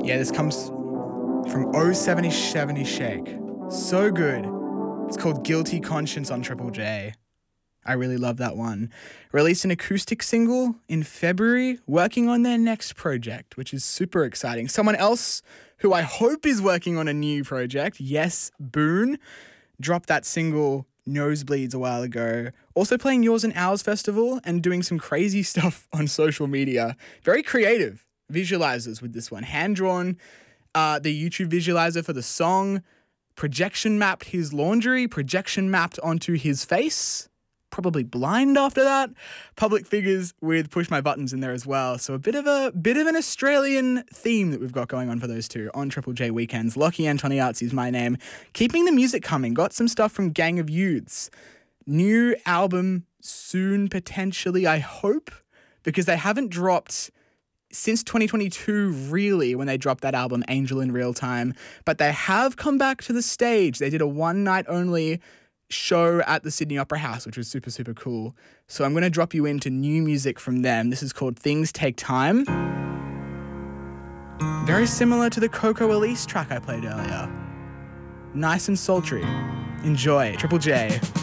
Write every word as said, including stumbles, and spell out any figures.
Yeah, this comes from oh seventy seventy Shake. So good. It's called Guilty Conscience on Triple J. I really love that one. Released an acoustic single in February, working on their next project, which is super exciting. Someone else who I hope is working on a new project, Yes Boone, dropped that single Nosebleeds a while ago. Also playing Yours and Ours Festival and doing some crazy stuff on social media. Very creative visualizers with this one. Hand-drawn, uh, the YouTube visualizer for the song, projection mapped his laundry, projection mapped onto his face. Probably blind after that. Public figures with Push My Buttons in there as well. So a bit of a bit of an Australian theme that we've got going on for those two on Triple J Weekends. Lockie Antoniazzi is my name. Keeping the music coming. Got some stuff from Gang of Youths. New album soon, potentially, I hope, because they haven't dropped since twenty twenty-two, really, when they dropped that album, Angel in Real Time. But they have come back to the stage. They did a one-night-only show at the Sydney Opera House, which was super, super cool. So I'm going to drop you into new music from them. This is called Things Take Time. Very similar to the Coco Elise track I played earlier. Nice and sultry. Enjoy. Triple J.